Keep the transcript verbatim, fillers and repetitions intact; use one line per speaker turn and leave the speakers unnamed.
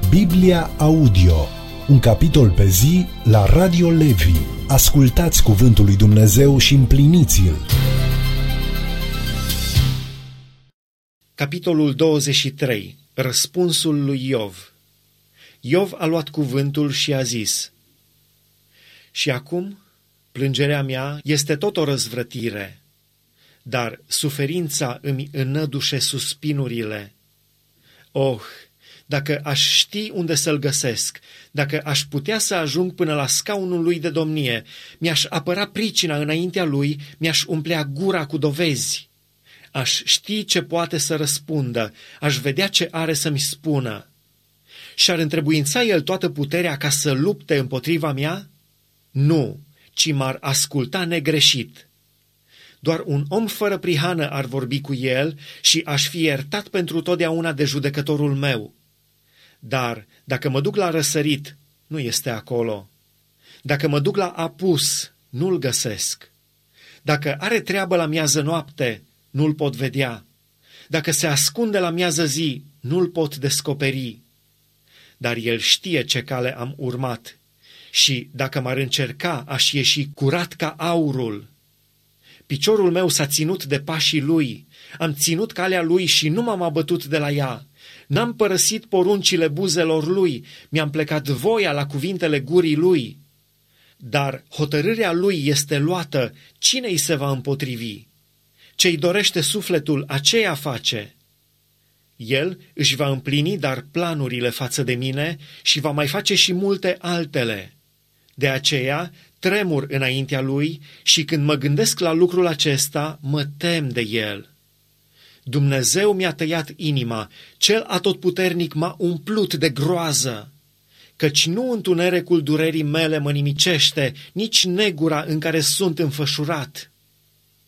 Biblia Audio, un capitol pe zi la Radio Levi. Ascultați cuvântul lui Dumnezeu și împliniți-l.
Capitolul douăzeci și trei. Răspunsul lui Iov. Iov a luat cuvântul și a zis: Și acum plângerea mea este tot o răzvrătire, dar suferința îmi înădușe suspinurile. Oh, dacă aș ști unde să-l găsesc, dacă aș putea să ajung până la scaunul lui de domnie, mi-aș apăra pricina înaintea lui, mi-aș umplea gura cu dovezi. Aș ști ce poate să răspundă, aș vedea ce are să-mi spună. Și-ar întrebuința el toată puterea ca să lupte împotriva mea? Nu, ci m-ar asculta negreșit. Doar un om fără prihană ar vorbi cu el și aș fi iertat pentru totdeauna de judecătorul meu. Dar dacă mă duc la răsărit, nu este acolo. Dacă mă duc la apus, nu-l găsesc. Dacă are treabă la miază noapte, nu-l pot vedea. Dacă se ascunde la miază zi, nu-l pot descoperi. Dar el știe ce cale am urmat și dacă m-ar încerca, aș ieși curat ca aurul. Piciorul meu s-a ținut de pașii lui, am ținut calea lui și nu m-am abătut de la ea. N-am părăsit poruncile buzelor lui, mi-am plecat voia la cuvintele gurii lui. Dar hotărârea lui este luată, cine îi se va împotrivi? Ce-i dorește sufletul, aceea face. El își va împlini dar planurile față de mine și va mai face și multe altele. De aceea tremur înaintea lui și când mă gândesc la lucrul acesta, mă tem de el. Dumnezeu mi-a tăiat inima, cel atotputernic m-a umplut de groază, căci nu întunericul durerii mele mă nimicește, nici negura în care sunt înfășurat.